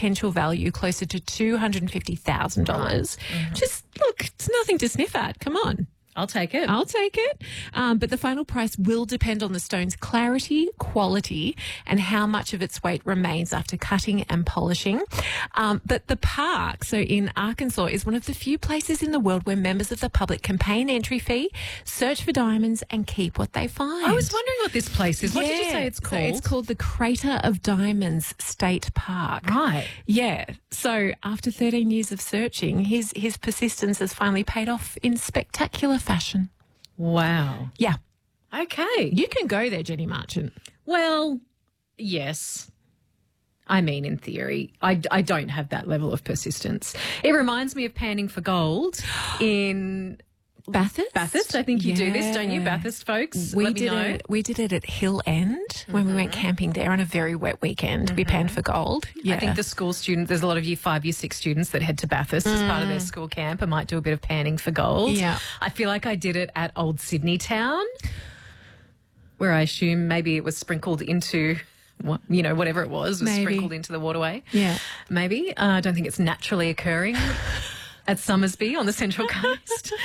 potential value closer to $250,000. Just, look, it's nothing to sniff at. Come on. I'll take it. I'll take it. But the final price will depend on the stone's clarity, quality, and how much of its weight remains after cutting and polishing. But the park, so in Arkansas, is one of the few places in the world where members of the public can pay an entry fee, search for diamonds, and keep what they find. I was wondering what this place is. What did you say it's called? So it's called the Crater of Diamonds State Park. Right. Yeah. So after 13 years of searching, his persistence has finally paid off in spectacular fashion. Wow. Yeah. Okay. You can go there, Jenny Marchant. Well, yes. I mean, in theory, I don't have that level of persistence. It reminds me of panning for gold in Bathurst? Bathurst. I think you do this, don't you, Bathurst folks? Let me know. We did it at Hill End when we went camping there on a very wet weekend. We panned for gold. Yeah. I think the school students, there's a lot of year 5, year 6 students that head to Bathurst as part of their school camp and might do a bit of panning for gold. Yeah. I feel like I did it at Old Sydney Town, where I assume maybe it was sprinkled into, whatever it was sprinkled into the waterway. Yeah. Maybe. I don't think it's naturally occurring at Summersby on the Central Coast.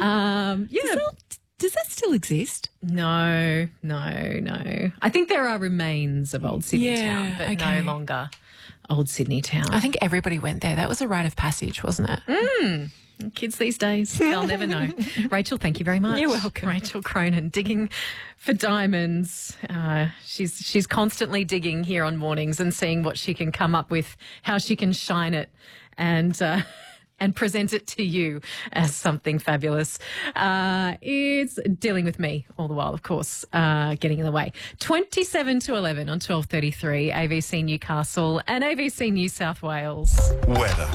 Does that still exist? No. I think there are remains of Old Sydney Town, but no longer Old Sydney Town. I think everybody went there. That was a rite of passage, wasn't it? Kids these days, they'll never know. Rachel, thank you very much. You're welcome. Rachel Cronin, digging for diamonds. She's constantly digging here on Mornings and seeing what she can come up with, how she can shine it and present it to you as something fabulous. It's dealing with me all the while, of course, getting in the way. 27 to 11 on 12:33, ABC Newcastle and ABC New South Wales. Weather.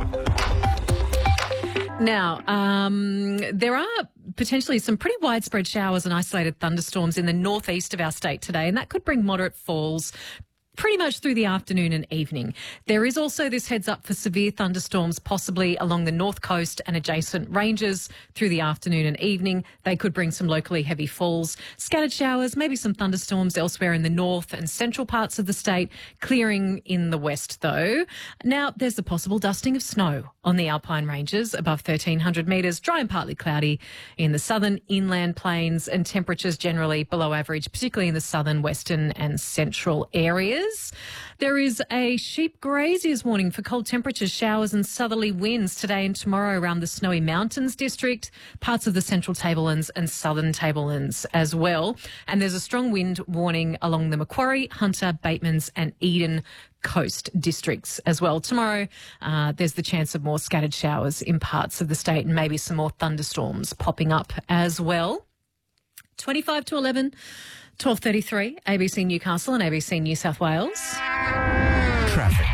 Now, there are potentially some pretty widespread showers and isolated thunderstorms in the northeast of our state today, and that could bring moderate falls pretty much through the afternoon and evening. There is also this heads up for severe thunderstorms possibly along the north coast and adjacent ranges through the afternoon and evening. They could bring some locally heavy falls, scattered showers, maybe some thunderstorms elsewhere in the north and central parts of the state, clearing in the west though. Now, there's the possible dusting of snow on the alpine ranges above 1,300 metres, dry and partly cloudy in the southern inland plains, and temperatures generally below average, particularly in the southern, western and central areas. There is a sheep graziers warning for cold temperatures, showers and southerly winds today and tomorrow around the Snowy Mountains district, parts of the central tablelands and southern tablelands as well. And there's a strong wind warning along the Macquarie, Hunter, Batemans and Eden coast districts as well. Tomorrow, there's the chance of more scattered showers in parts of the state and maybe some more thunderstorms popping up as well. 25 to 11. 12:33, ABC Newcastle and ABC New South Wales. Traffic.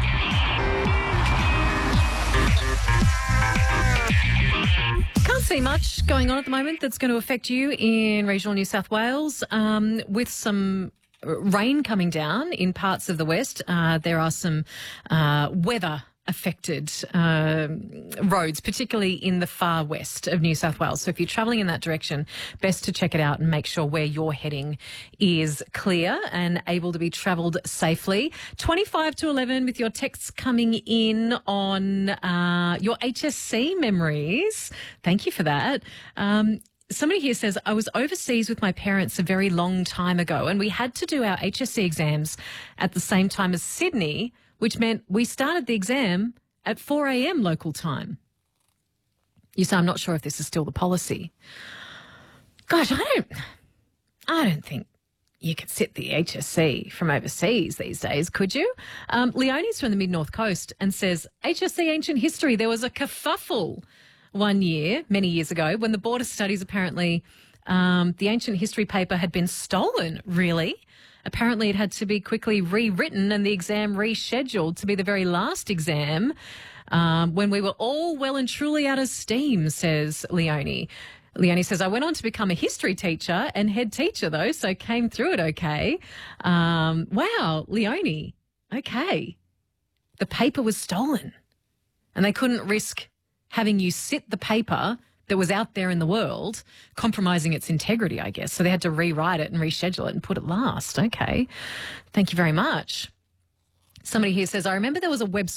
Can't see much going on at the moment that's going to affect you in regional New South Wales, with some rain coming down in parts of the west. There are some weather affected roads, particularly in the far west of New South Wales. So if you're travelling in that direction, best to check it out and make sure where you're heading is clear and able to be travelled safely. 25 to 11 with your texts coming in on your HSC memories. Thank you for that. Somebody here says, I was overseas with my parents a very long time ago and we had to do our HSC exams at the same time as Sydney, which meant we started the exam at 4 a.m. local time. You say, I'm not sure if this is still the policy. Gosh, I don't think you could sit the HSC from overseas these days, could you? Leonie's from the mid-north coast and says, HSC Ancient History, there was a kerfuffle one year, many years ago, when the Board of Studies apparently, the ancient history paper had been stolen, really. Apparently it had to be quickly rewritten and the exam rescheduled to be the very last exam when we were all well and truly out of steam, says Leonie. Leonie says, I went on to become a history teacher and head teacher, though, so came through it okay. Wow, Leonie, okay. The paper was stolen and they couldn't risk having you sit the paper that was out there in the world, compromising its integrity, I guess. So they had to rewrite it and reschedule it and put it last. Okay. Thank you very much. Somebody here says, I remember there was a website